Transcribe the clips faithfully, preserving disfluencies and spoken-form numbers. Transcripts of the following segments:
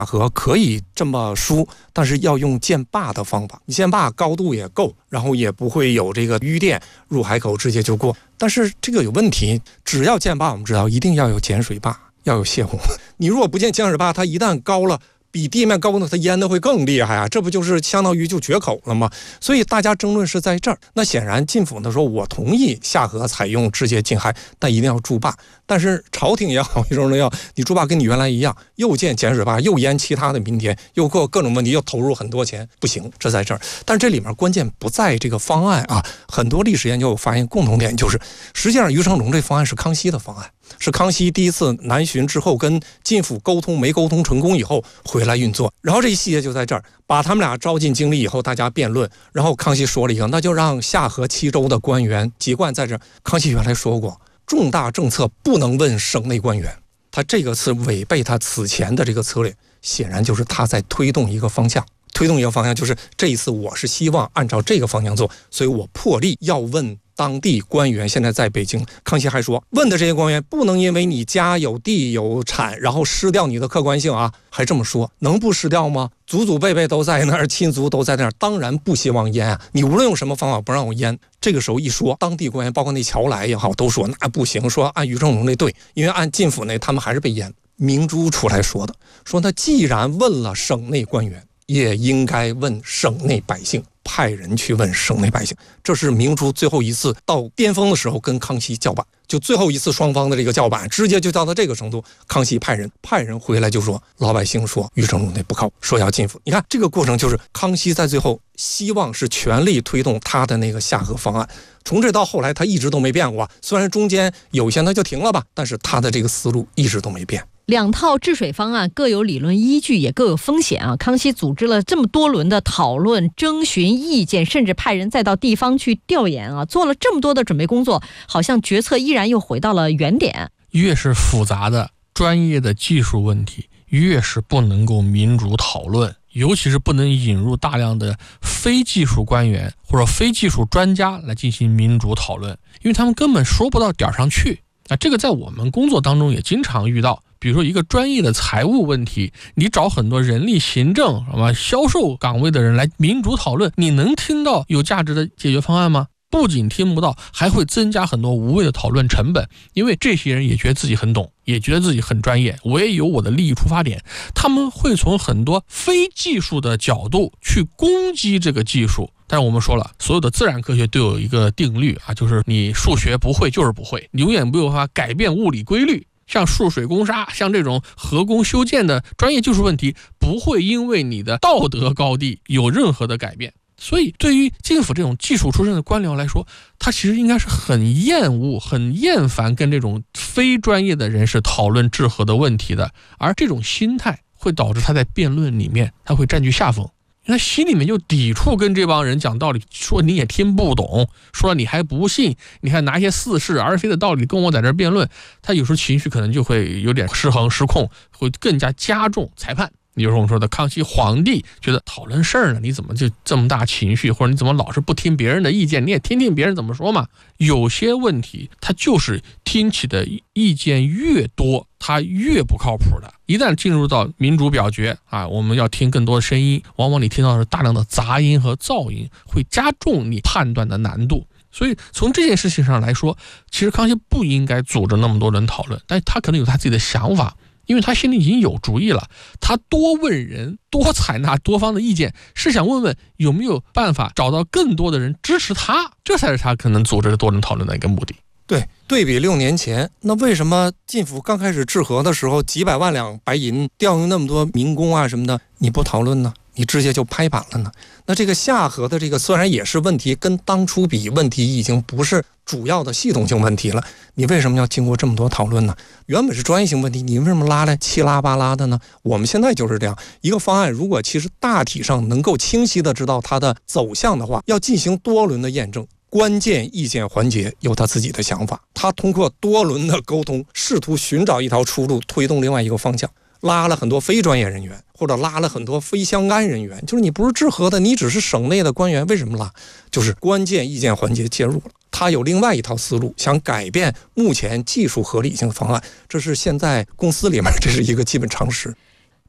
和可以这么输，但是要用建坝的方法，你建坝高度也够，然后也不会有这个淤电入海口直接就过。但是这个有问题，只要建坝我们知道一定要有减水坝，要有泄洪。你如果不建减水坝，它一旦高了比地面高呢，它淹的会更厉害啊！这不就是相当于就决口了吗？所以大家争论是在这儿。那显然晋府呢说，我同意下河采用直接进海，但一定要筑坝。但是朝廷也好，一种人要你筑坝跟你原来一样，又建减水坝，又淹其他的民田，又各各种问题，又投入很多钱，不行，这在这儿。但是这里面关键不在这个方案啊，很多历史研究发现共同点就是，实际上于成龙这方案是康熙的方案。是康熙第一次南巡之后跟晋府沟通没沟通成功以后回来运作，然后这一细节就在这儿，把他们俩招进京里以后，大家辩论，然后康熙说了一个，那就让下河七州的官员籍贯在这儿。康熙原来说过，重大政策不能问省内官员，他这个是违背他此前的这个策略，显然就是他在推动一个方向。推动一个方向就是这一次我是希望按照这个方向做，所以我破例要问当地官员现在在北京。康熙还说，问的这些官员不能因为你家有地有产然后失掉你的客观性啊，还这么说，能不失掉吗？祖祖辈辈都在那儿，亲族都在那儿，当然不希望淹啊，你无论用什么方法不让我淹。这个时候一说，当地官员包括那乔来也好都说那不行，说按于成龙那对，因为按晋府那他们还是被淹。明珠出来说的，说那既然问了省内官员，也应该问省内百姓，派人去问省内百姓。这是明珠最后一次到巅峰的时候跟康熙叫板，就最后一次双方的这个叫板，直接就到到这个程度。康熙派人派人回来就说，老百姓说于成龙那不靠谱，说要进府。你看这个过程就是康熙在最后希望是全力推动他的那个下河方案，从这到后来他一直都没变过，虽然中间有些他就停了吧，但是他的这个思路一直都没变。 两套治水方案各有理论依据，也各有风险啊。康熙组织了这么多轮的讨论、征询意见，甚至派人再到地方去调研啊，做了这么多的准备工作，好像决策依然又回到了原点。 越是复杂的专业的技术问题，越是不能够民主讨论，尤其是不能引入大量的非技术官员或者非技术专家来进行民主讨论，因为他们根本说不到点上去。那这个在我们工作当中也经常遇到，比如说一个专业的财务问题，你找很多人力行政什么销售岗位的人来民主讨论，你能听到有价值的解决方案吗？不仅听不到，还会增加很多无谓的讨论成本，因为这些人也觉得自己很懂，也觉得自己很专业，我也有我的利益出发点，他们会从很多非技术的角度去攻击这个技术。但是我们说了，所有的自然科学都有一个定律啊，就是你数学不会就是不会，你永远没有办法改变物理规律。像数水攻沙，像这种河工修建的专业技术问题，不会因为你的道德高低有任何的改变。所以对于晋府这种技术出身的官僚来说，他其实应该是很厌恶、很厌烦跟这种非专业的人士讨论治河的问题的，而这种心态会导致他在辩论里面他会占据下风，因为他心里面就抵触跟这帮人讲道理，说你也听不懂，说你还不信，你还拿一些似是而非的道理跟我在这辩论，他有时候情绪可能就会有点失衡失控，会更加加重裁判。比如说我们说的康熙皇帝觉得讨论事儿呢，你怎么就这么大情绪，或者你怎么老是不听别人的意见，你也听听别人怎么说嘛。有些问题他就是听起的意见越多，他越不靠谱的。一旦进入到民主表决啊，我们要听更多的声音，往往你听到的是大量的杂音和噪音，会加重你判断的难度。所以从这件事情上来说，其实康熙不应该组织那么多人讨论，但他可能有他自己的想法，因为他心里已经有主意了，他多问人，多采纳多方的意见，是想问问有没有办法找到更多的人支持他，这才是他可能组织多人讨论的一个目的。 对，对比六年前，那为什么晋府刚开始治河的时候，几百万两白银调用那么多民工啊什么的，你不讨论呢？你直接就拍板了呢？那这个下河的这个虽然也是问题，跟当初比问题已经不是主要的系统性问题了，你为什么要经过这么多讨论呢？原本是专业性问题，你为什么拉来七拉八拉的呢？我们现在就是这样一个方案，如果其实大体上能够清晰的知道它的走向的话，要进行多轮的验证，关键意见环节有他自己的想法，他通过多轮的沟通试图寻找一条出路，推动另外一个方向，拉了很多非专业人员，或者拉了很多非相干人员，就是你不是治河的，你只是省内的官员，为什么拉？就是关键意见环节介入了，他有另外一套思路，想改变目前技术合理性的方案，这是现在公司里面这是一个基本常识。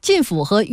晋府和